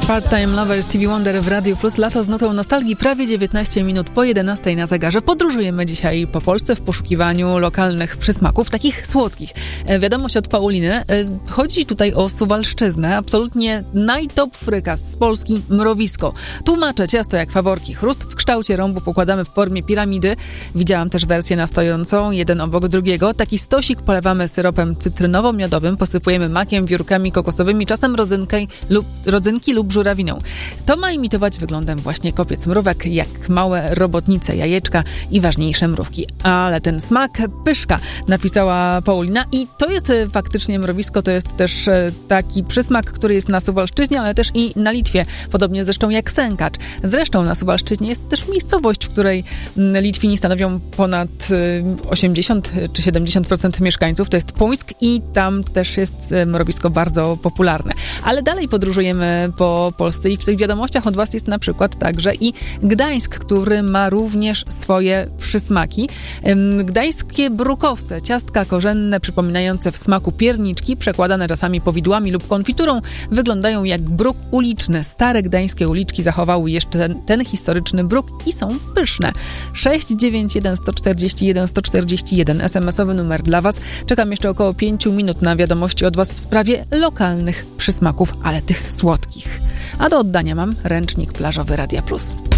Part-Time Lover Stevie Wonder w Radiu Plus. Lato z nutą nostalgii, prawie 19 minut po 11 na zegarze. Podróżujemy dzisiaj po Polsce w poszukiwaniu lokalnych przysmaków, takich słodkich. Wiadomość od Pauliny. Chodzi tutaj o Suwalszczyznę. Absolutnie najtop frykas z Polski, mrowisko. Tłumaczę, ciasto jak faworki. Chrust w kształcie rąbów układamy w formie piramidy. Widziałam też wersję na stojącą, jeden obok drugiego. Taki stosik polewamy syropem cytrynowo-miodowym, posypujemy makiem, wiórkami kokosowymi, czasem rodzynki lub żurawiną. To ma imitować wyglądem właśnie kopiec mrówek, jak małe robotnice, jajeczka i ważniejsze mrówki. Ale ten smak, pyszka, napisała Paulina, i to jest faktycznie mrowisko, to jest też taki przysmak, który jest na Suwalszczyźnie, ale też i na Litwie, podobnie zresztą jak sękacz. Zresztą na Suwalszczyźnie jest też miejscowość, w której Litwini stanowią ponad 80 czy 70% mieszkańców, to jest Puńsk, i tam też jest mrowisko bardzo popularne. Ale dalej podróżujemy po Polsce i w tych wiadomościach od Was jest na przykład także i Gdańsk, który ma również swoje przysmaki. Gdańskie brukowce, ciastka korzenne przypominające w smaku pierniczki, przekładane czasami powidłami lub konfiturą, wyglądają jak bruk uliczny. Stare gdańskie uliczki zachowały jeszcze ten historyczny bruk i są pyszne. 691 141 141 SMS-owy numer dla Was. Czekam jeszcze około 5 minut na wiadomości od Was w sprawie lokalnych przysmaków, ale tych słodkich. A do oddania mam ręcznik plażowy Radia Plus.